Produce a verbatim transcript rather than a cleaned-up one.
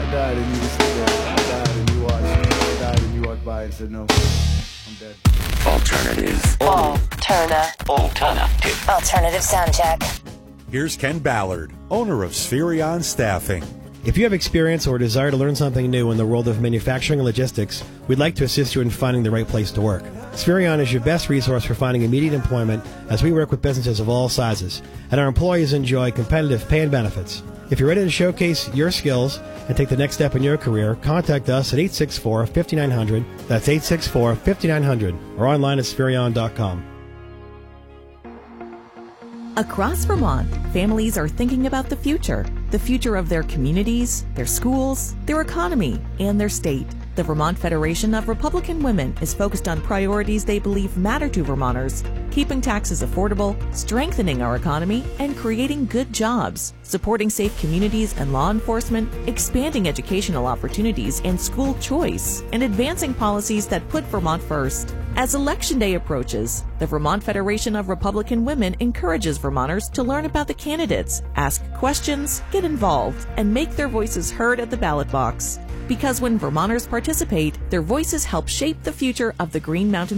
died and you were still there. I died and you watched. I died and you walked by and said no. I'm dead. Alternative. Alterna. Alternative. Alternative sound check. Here's Ken Ballard, owner of Spherion Staffing. If you have experience or desire to learn something new in the world of manufacturing and logistics, we'd like to assist you in finding the right place to work. Spherion is your best resource for finding immediate employment as we work with businesses of all sizes, and our employees enjoy competitive pay and benefits. If you're ready to showcase your skills and take the next step in your career, contact us at eight six four, five nine zero zero. That's eight six four, five nine zero zero or online at spherion dot com. Across Vermont, families are thinking about the future, the future of their communities, their schools, their economy, and their state. The Vermont Federation of Republican Women is focused on priorities they believe matter to Vermonters: keeping taxes affordable, strengthening our economy, and creating good jobs, supporting safe communities and law enforcement, expanding educational opportunities and school choice, and advancing policies that put Vermont first. As Election Day approaches, the Vermont Federation of Republican Women encourages Vermonters to learn about the candidates, ask questions, get involved, and make their voices heard at the ballot box. Because when Vermonters participate, their voices help shape the future of the Green Mountain